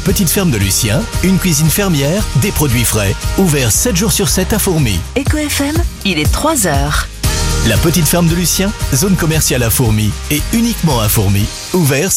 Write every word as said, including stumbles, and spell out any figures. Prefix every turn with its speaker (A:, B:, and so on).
A: petite ferme de Lucien, une cuisine fermière, des produits frais. Ouvert sept jours sur sept à Fourmies.
B: Eco F M, il est trois heures.
A: La petite ferme de Lucien, zone commerciale à Fourmies et uniquement à Fourmies. Ouvert